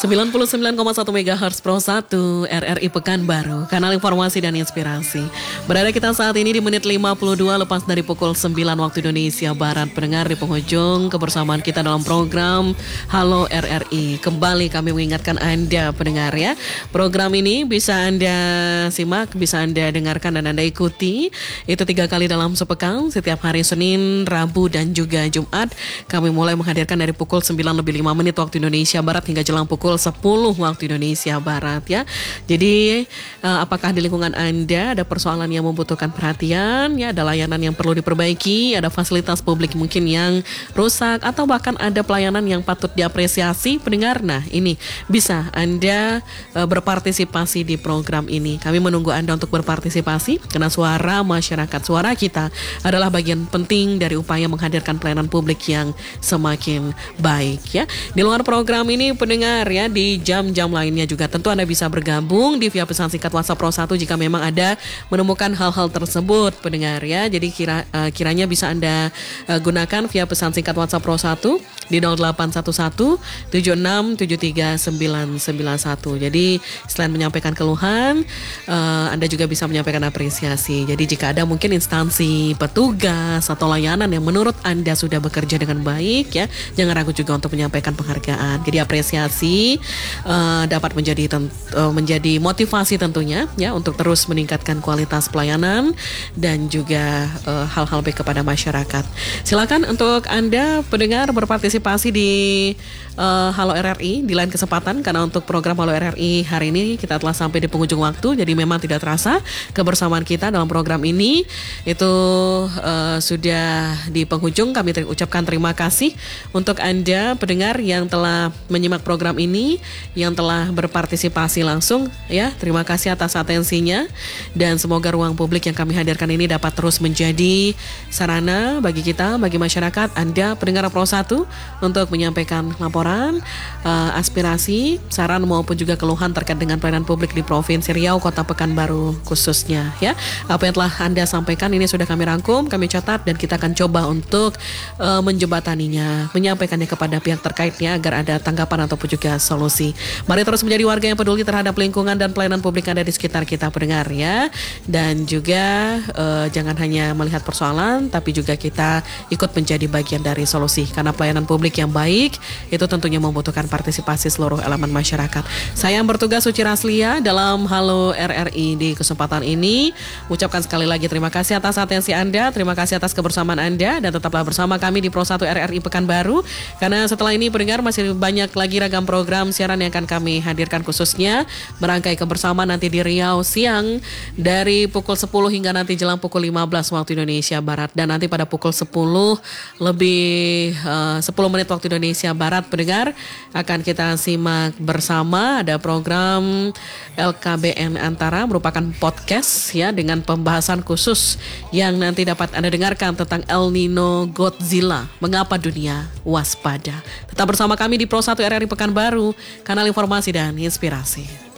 99,1 MHz Pro 1 RRI Pekanbaru, kanal informasi dan inspirasi. Berada kita saat ini di menit 52 lepas dari pukul 9 waktu Indonesia Barat. Pendengar di penghujung kebersamaan kita dalam program Halo RRI. Kembali kami mengingatkan Anda pendengar ya, program ini bisa Anda simak, bisa Anda dengarkan dan Anda ikuti. Itu 3 kali dalam sepekan, setiap hari Senin, Rabu dan juga Jumat. Kami mulai menghadirkan dari pukul 9:05 waktu Indonesia Barat hingga jelang pukul 10 waktu Indonesia Barat ya. Jadi apakah di lingkungan Anda ada persoalan yang membutuhkan perhatian ya, ada layanan yang perlu diperbaiki, ada fasilitas publik mungkin yang rusak, atau bahkan ada pelayanan yang patut diapresiasi pendengar. Nah ini bisa Anda berpartisipasi di program ini. Kami menunggu Anda untuk berpartisipasi karena suara masyarakat, suara kita adalah bagian penting dari upaya menghadirkan pelayanan publik yang semakin baik ya. Di luar program ini pendengar ya, di jam-jam lainnya juga tentu Anda bisa bergabung di via pesan singkat WhatsApp Pro 1 jika memang ada menemukan hal-hal tersebut pendengar ya. Jadi kiranya bisa Anda gunakan via pesan singkat WhatsApp Pro 1 di 0811 7673 991. Jadi selain menyampaikan keluhan, Anda juga bisa menyampaikan apresiasi. Jadi jika ada mungkin instansi, petugas atau layanan yang menurut Anda sudah bekerja dengan baik ya, jangan ragu juga untuk menyampaikan penghargaan. Jadi apresiasi dapat menjadi motivasi tentunya ya untuk terus meningkatkan kualitas pelayanan dan juga hal-hal baik kepada masyarakat. Silakan untuk Anda pendengar berpartisipasi di Halo RRI di lain kesempatan, karena untuk program Halo RRI hari ini kita telah sampai di penghujung waktu. Jadi memang tidak terasa kebersamaan kita dalam program ini itu sudah di penghujung. Kami ucapkan terima kasih untuk Anda pendengar yang telah menyimak program ini, yang telah berpartisipasi langsung ya. Terima kasih atas atensinya, dan semoga ruang publik yang kami hadirkan ini dapat terus menjadi sarana bagi kita, bagi masyarakat, Anda pendengar Pro 1 untuk menyampaikan laporan, aspirasi, saran maupun juga keluhan terkait dengan pelayanan publik di Provinsi Riau, Kota Pekanbaru khususnya ya. Apa yang telah Anda sampaikan ini sudah kami rangkum, kami catat, dan kita akan coba untuk menjembataninya, menyampaikannya kepada pihak terkaitnya agar ada tanggapan ataupun juga solusi. Mari terus menjadi warga yang peduli terhadap lingkungan dan pelayanan publik yang ada di sekitar kita pendengar ya. Dan juga jangan hanya melihat persoalan, tapi juga kita ikut menjadi bagian dari solusi, karena pelayanan publik yang baik itu tentunya membutuhkan partisipasi seluruh elemen masyarakat. Saya yang bertugas Suci Raslia dalam Halo RRI di kesempatan ini ucapkan sekali lagi terima kasih atas atensi Anda, terima kasih atas kebersamaan Anda, dan tetaplah bersama kami di Pro 1 RRI Pekanbaru, karena setelah ini pendengar masih banyak lagi ragam program siaran yang akan kami hadirkan, khususnya merangkai kebersamaan nanti di Riau siang dari pukul 10 hingga nanti jelang pukul 15 waktu Indonesia Barat, dan nanti pada pukul 10 lebih 10 menit waktu Indonesia Barat pendengar akan kita simak bersama ada program LKBN Antara, merupakan podcast ya dengan pembahasan khusus yang nanti dapat Anda dengarkan tentang El Nino Godzilla, mengapa dunia waspada. Tetap bersama kami di Pro 1 RRI Pekanbaru, kanal informasi dan inspirasi.